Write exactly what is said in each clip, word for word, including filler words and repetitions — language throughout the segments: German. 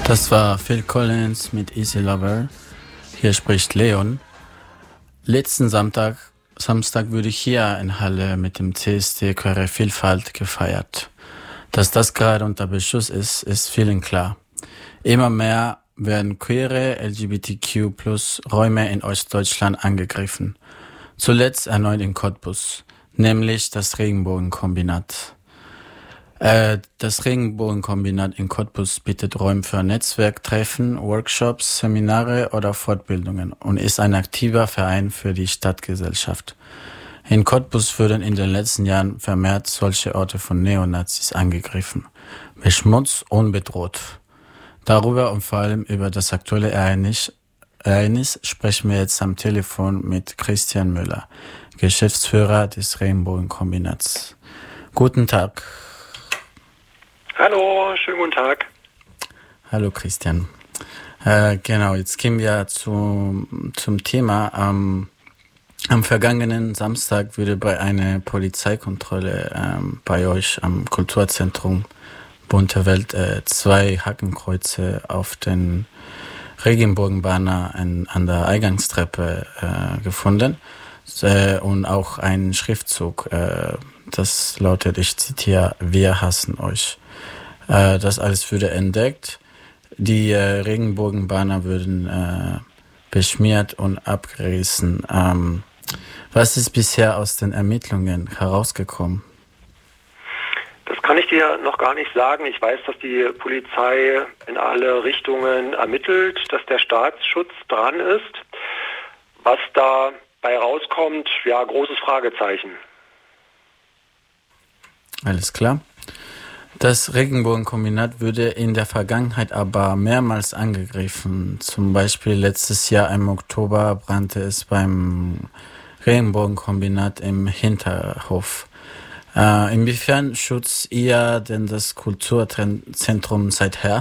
Das war Phil Collins mit Easy Lover. Hier spricht Leon. Letzten Samstag, Samstag wurde hier in Halle mit dem C S D Queere Vielfalt gefeiert. Dass das gerade unter Beschuss ist, ist vielen klar. Immer mehr werden queere L G B T Q plus Räume in Ostdeutschland angegriffen. Zuletzt erneut in Cottbus, nämlich das Regenbogenkombinat. Äh, das Regenbogenkombinat in Cottbus bietet Räume für Netzwerktreffen, Workshops, Seminare oder Fortbildungen und ist ein aktiver Verein für die Stadtgesellschaft. In Cottbus wurden in den letzten Jahren vermehrt solche Orte von Neonazis angegriffen, beschmutzt und bedroht. Darüber und vor allem über das aktuelle Ereignis, Ereignis sprechen wir jetzt am Telefon mit Christian Müller, Geschäftsführer des Regenbogenkombinats. Guten Tag. Hallo, schönen guten Tag. Hallo Christian. Äh, genau, jetzt kommen wir zu, zum Thema. Ähm, am vergangenen Samstag wurde bei einer Polizeikontrolle ähm, bei euch am Kulturzentrum Bunte Welt äh, zwei Hakenkreuze auf den Regenbogenbanner an, an der Eingangstreppe äh, gefunden äh, und auch ein Schriftzug, äh, das lautet, ich zitiere, wir hassen euch. Äh, das alles wurde entdeckt. Die äh, Regenbogenbanner würden äh, beschmiert und abgerissen. Ähm, was ist bisher aus den Ermittlungen herausgekommen? Das kann ich dir noch gar nicht sagen. Ich weiß, dass die Polizei in alle Richtungen ermittelt, dass der Staatsschutz dran ist. Was dabei rauskommt, ja, großes Fragezeichen. Alles klar. Das Regenbogenkombinat wurde in der Vergangenheit aber mehrmals angegriffen. Zum Beispiel letztes Jahr im Oktober brannte es beim Regenbogenkombinat im Hinterhof. Äh, inwiefern schützt ihr denn das Kulturzentrum seither?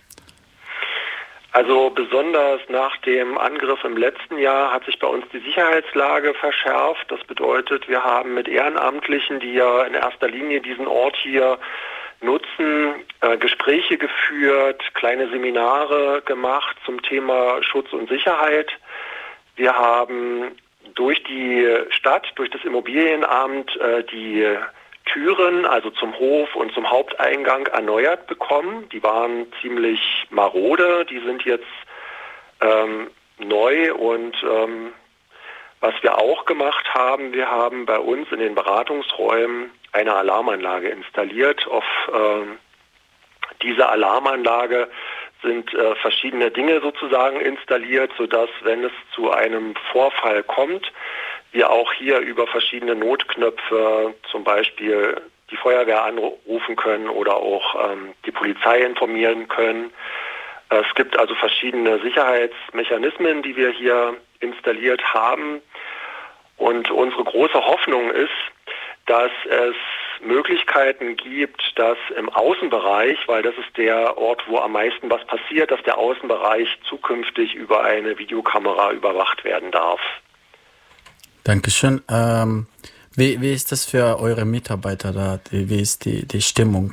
Also besonders nach dem Angriff im letzten Jahr hat sich bei uns die Sicherheitslage verschärft. Das bedeutet, wir haben mit Ehrenamtlichen, die ja in erster Linie diesen Ort hier nutzen, äh, Gespräche geführt, kleine Seminare gemacht zum Thema Schutz und Sicherheit. Wir haben durch die Stadt, durch das Immobilienamt äh, die Türen, also zum Hof und zum Haupteingang erneuert bekommen. Die waren ziemlich marode, die sind jetzt ähm, neu und ähm, was wir auch gemacht haben, wir haben bei uns in den Beratungsräumen eine Alarmanlage installiert. Auf äh, diese Alarmanlage sind äh, verschiedene Dinge sozusagen installiert, sodass, wenn es zu einem Vorfall kommt, wir auch hier über verschiedene Notknöpfe zum Beispiel die Feuerwehr anrufen können oder auch ähm, die Polizei informieren können. Es gibt also verschiedene Sicherheitsmechanismen, die wir hier installiert haben. Und unsere große Hoffnung ist, dass es Möglichkeiten gibt, dass im Außenbereich, weil das ist der Ort, wo am meisten was passiert, dass der Außenbereich zukünftig über eine Videokamera überwacht werden darf. Dankeschön. Ähm, wie, wie ist das für eure Mitarbeiter da? Wie ist die, die Stimmung?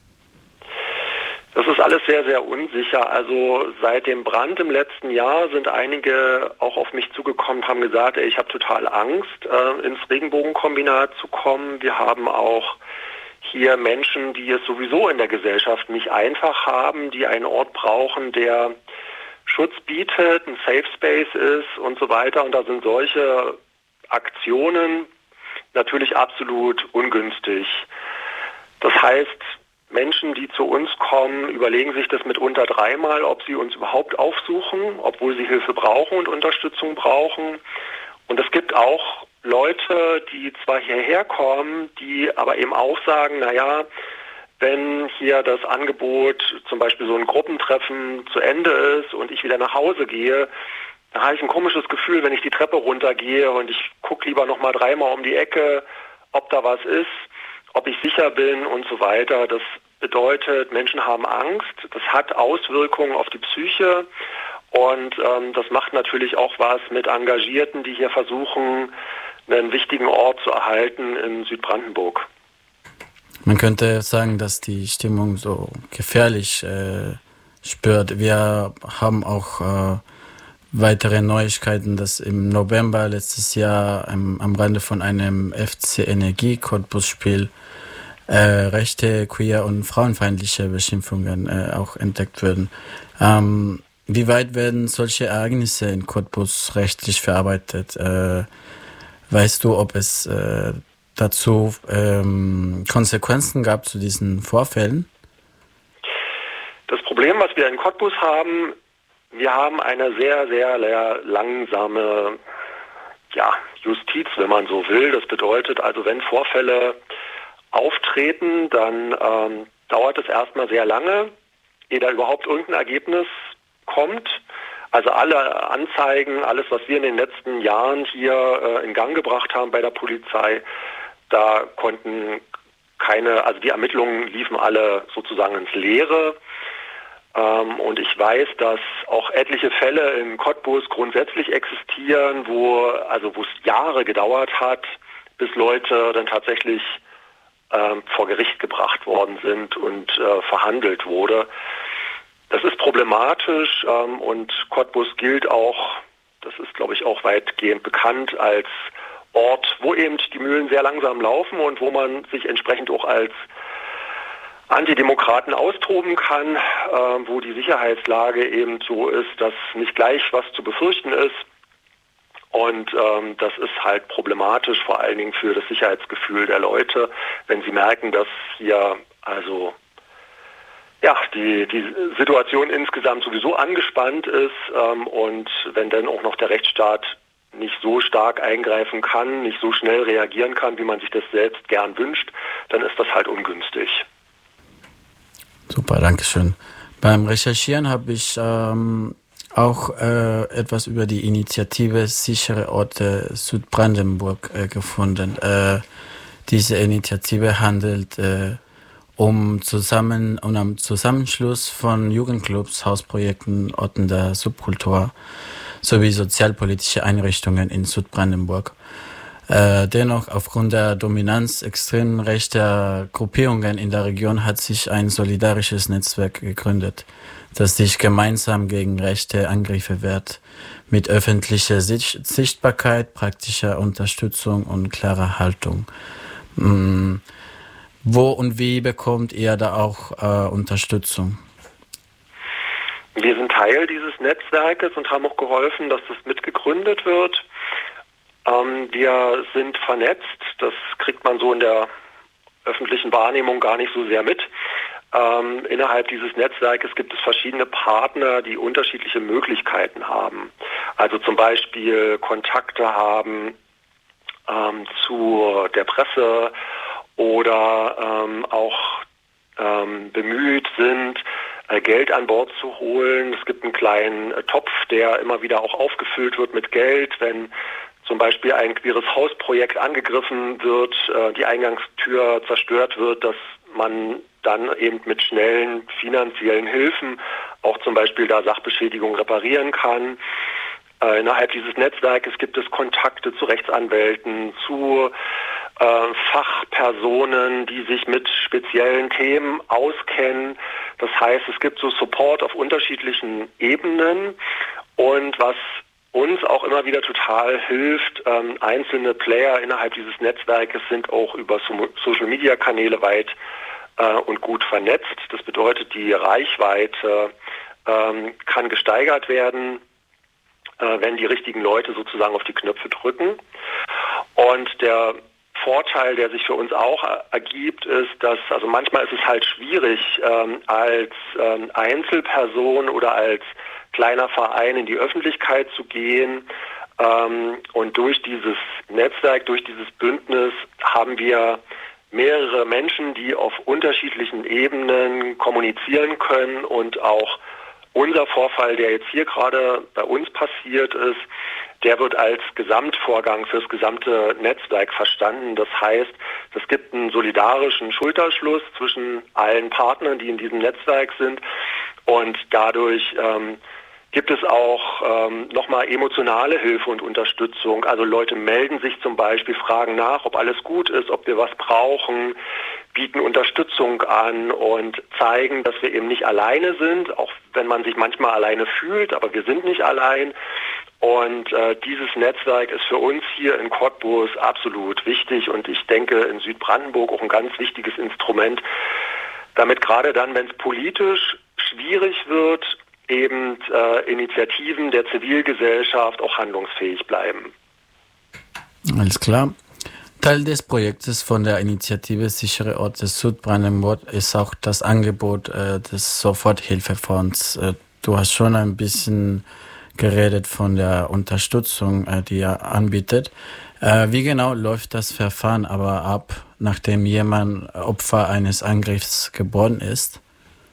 Das ist alles sehr, sehr unsicher. Also seit dem Brand im letzten Jahr sind einige auch auf mich zugekommen und haben gesagt, ey, ich habe total Angst, äh, ins Regenbogenkombinat zu kommen. Wir haben auch hier Menschen, die es sowieso in der Gesellschaft nicht einfach haben, die einen Ort brauchen, der Schutz bietet, ein Safe Space ist und so weiter. Und da sind solche Aktionen natürlich absolut ungünstig. Das heißt, Menschen, die zu uns kommen, überlegen sich das mitunter dreimal, ob sie uns überhaupt aufsuchen, obwohl sie Hilfe brauchen und Unterstützung brauchen. Und es gibt auch Leute, die zwar hierher kommen, die aber eben auch sagen, naja, wenn hier das Angebot, zum Beispiel so ein Gruppentreffen zu Ende ist und ich wieder nach Hause gehe, da habe ich ein komisches Gefühl, wenn ich die Treppe runtergehe und ich gucke lieber noch mal dreimal um die Ecke, ob da was ist, ob ich sicher bin und so weiter. Das bedeutet, Menschen haben Angst, das hat Auswirkungen auf die Psyche und ähm, das macht natürlich auch was mit Engagierten, die hier versuchen, einen wichtigen Ort zu erhalten in Südbrandenburg. Man könnte sagen, dass die Stimmung so gefährlich äh, spürt. Wir haben auch äh, weitere Neuigkeiten, dass im November letztes Jahr ähm, am Rande von einem F C Energie Cottbus-Spiel äh, rechte, queer und frauenfeindliche Beschimpfungen äh, auch entdeckt würden. Ähm, wie weit werden solche Ereignisse in Cottbus rechtlich verarbeitet? Äh, weißt du, ob es äh, dazu ähm, Konsequenzen gab zu diesen Vorfällen? Das Problem, was wir in Cottbus haben, wir haben eine sehr, sehr, sehr langsame ja, Justiz, wenn man so will. Das bedeutet also, wenn Vorfälle auftreten, dann ähm, dauert es erstmal sehr lange, ehe da überhaupt irgendein Ergebnis kommt. Also alle Anzeigen, alles, was wir in den letzten Jahren hier äh, in Gang gebracht haben bei der Polizei, da konnten keine, also die Ermittlungen liefen alle sozusagen ins Leere. Ähm, und ich weiß, dass auch etliche Fälle in Cottbus grundsätzlich existieren, wo also wo es Jahre gedauert hat, bis Leute dann tatsächlich ähm, vor Gericht gebracht worden sind und äh, verhandelt wurde. Das ist problematisch ähm, und Cottbus gilt auch, das ist glaube ich auch weitgehend bekannt, als Ort, wo eben die Mühlen sehr langsam laufen und wo man sich entsprechend auch als Antidemokraten austoben kann, äh, wo die Sicherheitslage eben so ist, dass nicht gleich was zu befürchten ist. Und ähm, das ist halt problematisch, vor allen Dingen für das Sicherheitsgefühl der Leute, wenn sie merken, dass hier also ja die die Situation insgesamt sowieso angespannt ist ähm, und wenn dann auch noch der Rechtsstaat nicht so stark eingreifen kann, nicht so schnell reagieren kann, wie man sich das selbst gern wünscht, dann ist das halt ungünstig. Super, danke schön. Beim Recherchieren habe ich ähm, auch äh, etwas über die Initiative Sichere Orte Südbrandenburg äh, gefunden. Äh, diese Initiative handelt äh, um zusammen um einen Zusammenschluss von Jugendclubs, Hausprojekten, Orten der Subkultur sowie sozialpolitische Einrichtungen in Südbrandenburg. Äh, dennoch, aufgrund der Dominanz extrem rechter Gruppierungen in der Region hat sich ein solidarisches Netzwerk gegründet, das sich gemeinsam gegen rechte Angriffe wehrt, mit öffentlicher Sicht- Sichtbarkeit, praktischer Unterstützung und klarer Haltung. Hm, wo und wie bekommt ihr da auch äh, Unterstützung? Wir sind Teil dieses Netzwerkes und haben auch geholfen, dass das mitgegründet wird. Ähm, wir sind vernetzt, das kriegt man so in der öffentlichen Wahrnehmung gar nicht so sehr mit. Ähm, innerhalb dieses Netzwerkes gibt es verschiedene Partner, die unterschiedliche Möglichkeiten haben. Also zum Beispiel Kontakte haben ähm, zu der Presse oder ähm, auch ähm, bemüht sind, äh, Geld an Bord zu holen. Es gibt einen kleinen äh, Topf, der immer wieder auch aufgefüllt wird mit Geld, wenn zum Beispiel ein queeres Hausprojekt angegriffen wird, äh, die Eingangstür zerstört wird, dass man dann eben mit schnellen finanziellen Hilfen auch zum Beispiel da Sachbeschädigung reparieren kann. Äh, innerhalb dieses Netzwerkes gibt es Kontakte zu Rechtsanwälten, zu äh, Fachpersonen, die sich mit speziellen Themen auskennen. Das heißt, es gibt so Support auf unterschiedlichen Ebenen und was uns auch immer wieder total hilft, ähm, einzelne Player innerhalb dieses Netzwerkes sind auch über so- Social-Media-Kanäle weit äh, und gut vernetzt. Das bedeutet, die Reichweite ähm, kann gesteigert werden, äh, wenn die richtigen Leute sozusagen auf die Knöpfe drücken. Und der Vorteil, der sich für uns auch ergibt, ist, dass, also manchmal ist es halt schwierig, ähm, als ähm, Einzelperson oder als kleiner Verein in die Öffentlichkeit zu gehen. Ähm, und durch dieses Netzwerk, durch dieses Bündnis haben wir mehrere Menschen, die auf unterschiedlichen Ebenen kommunizieren können und auch unser Vorfall, der jetzt hier gerade bei uns passiert ist, der wird als Gesamtvorgang fürs gesamte Netzwerk verstanden. Das heißt, es gibt einen solidarischen Schulterschluss zwischen allen Partnern, die in diesem Netzwerk sind und dadurch ähm, gibt es auch ähm, nochmal emotionale Hilfe und Unterstützung. Also Leute melden sich zum Beispiel, fragen nach, ob alles gut ist, ob wir was brauchen, bieten Unterstützung an und zeigen, dass wir eben nicht alleine sind, auch wenn man sich manchmal alleine fühlt, aber wir sind nicht allein. Und äh, dieses Netzwerk ist für uns hier in Cottbus absolut wichtig und ich denke in Südbrandenburg auch ein ganz wichtiges Instrument, damit gerade dann, wenn es politisch schwierig wird, eben äh, Initiativen der Zivilgesellschaft auch handlungsfähig bleiben. Alles klar. Teil des Projektes von der Initiative Sichere Orte Südbrandenburg ist auch das Angebot äh, des Soforthilfefonds. Äh, du hast schon ein bisschen geredet von der Unterstützung, äh, die er anbietet. Äh, wie genau läuft das Verfahren aber ab, nachdem jemand Opfer eines Angriffs geworden ist?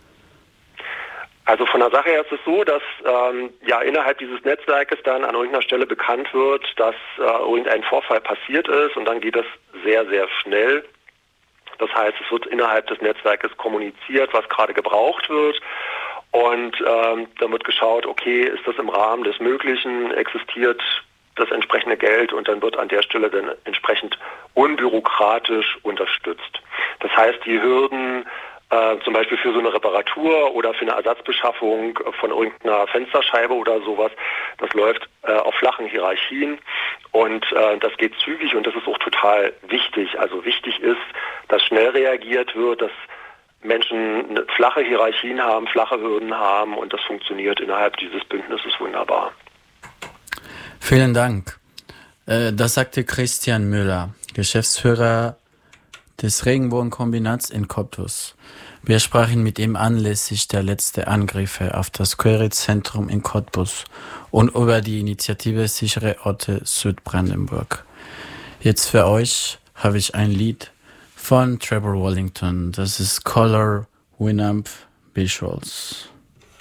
Also von der Sache her ist es so, dass ähm, ja innerhalb dieses Netzwerkes dann an irgendeiner Stelle bekannt wird, dass äh, irgendein Vorfall passiert ist und dann geht es sehr, sehr schnell. Das heißt, es wird innerhalb des Netzwerkes kommuniziert, was gerade gebraucht wird und ähm, dann wird geschaut, okay, ist das im Rahmen des Möglichen, existiert das entsprechende Geld und dann wird an der Stelle dann entsprechend unbürokratisch unterstützt. Das heißt, die Hürden Äh, zum Beispiel für so eine Reparatur oder für eine Ersatzbeschaffung von irgendeiner Fensterscheibe oder sowas. Das läuft äh, auf flachen Hierarchien und äh, das geht zügig und das ist auch total wichtig. Also wichtig ist, dass schnell reagiert wird, dass Menschen eine flache Hierarchien haben, flache Hürden haben und das funktioniert innerhalb dieses Bündnisses wunderbar. Vielen Dank. Äh, das sagte Christian Müller, Geschäftsführer des Regenbogenkombinats in Cottbus. Wir sprachen mit ihm anlässlich der letzten Angriffe auf das Query-Zentrum in Cottbus und über die Initiative Sichere Orte Südbrandenburg. Jetzt für euch habe ich ein Lied von Trevor Wallington. Das ist Color Winamp Visuals.